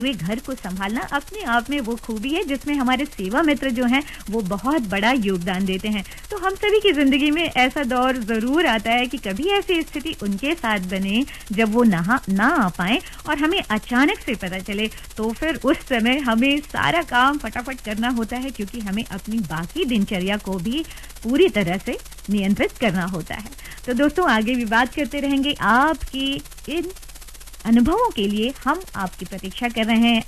वे घर को संभालना अपने आप में वो खूबी है जिसमें हमारे सेवा मित्र जो हैं वो बहुत बड़ा योगदान देते हैं। तो हम सभी की जिंदगी में ऐसा दौर जरूर आता है कि कभी ऐसी स्थिति उनके साथ बने जब वो ना आ पाए और हमें अचानक से पता चले, तो फिर उस समय हमें सारा काम फटाफट करना होता है क्योंकि हमें अपनी बाकी दिनचर्या को भी पूरी तरह से नियंत्रित करना होता है। तो दोस्तों आगे भी बात करते रहेंगे आपकी इन अनुभवों के लिए। हम आपकी प्रतीक्षा कर रहे हैं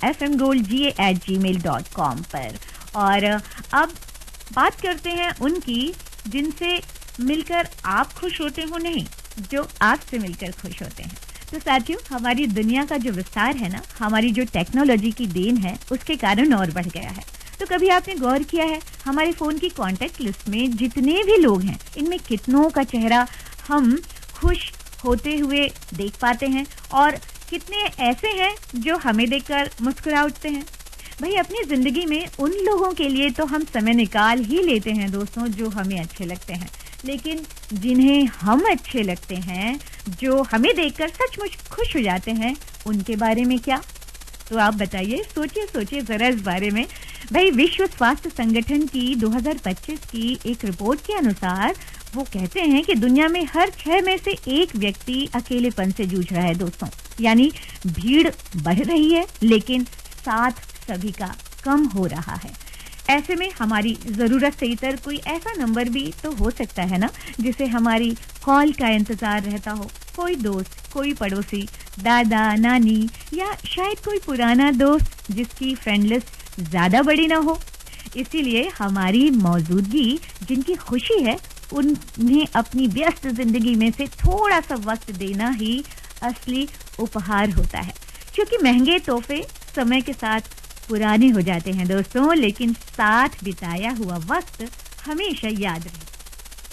fmgoldga@gmail.com पर। और अब बात करते हैं उनकी जिनसे मिलकर आप खुश होते हो, नहीं जो आपसे मिलकर खुश होते हैं। तो साथियों, हमारी दुनिया का जो विस्तार है ना, हमारी जो टेक्नोलॉजी की देन है, उसके कारण और बढ़ गया है। तो कभी आपने गौर किया है हमारे फोन की कांटेक्ट लिस्ट में जितने भी लोग हैं, इनमें कितनों का चेहरा हम खुश होते हुए देख पाते हैं और कितने ऐसे हैं जो हमें देखकर मुस्कुरा उठते हैं। भाई अपनी जिंदगी में उन लोगों के लिए तो हम समय निकाल ही लेते हैं दोस्तों जो हमें अच्छे लगते हैं, लेकिन जिन्हें हम अच्छे लगते हैं, जो हमें देखकर सचमुच खुश हो जाते हैं, उनके बारे में क्या? तो आप बताइए, सोचिए जरा इस बारे में। भाई विश्व स्वास्थ्य संगठन की 2025 की एक रिपोर्ट के अनुसार वो कहते हैं कि दुनिया में हर 6 में से एक व्यक्ति अकेलेपन से जूझ रहा है दोस्तों। यानी भीड़ बढ़ रही है लेकिन साथ सभी का कम हो रहा है। ऐसे में हमारी जरूरत से इतर कोई ऐसा नंबर भी तो हो सकता है ना जिसे हमारी कॉल का इंतजार रहता हो। कोई दोस्त, कोई पड़ोसी, दादा, नानी या शायद कोई पुराना दोस्त जिसकी फ्रेंड लिस्ट ज्यादा बड़ी ना हो। इसीलिए हमारी मौजूदगी जिनकी खुशी है उन्हें अपनी व्यस्त जिंदगी में से थोड़ा सा वक्त देना ही असली उपहार होता है। क्योंकि महंगे तोहफे समय के साथ पुराने हो जाते हैं दोस्तों, लेकिन साथ बिताया हुआ वक्त हमेशा याद रहता है।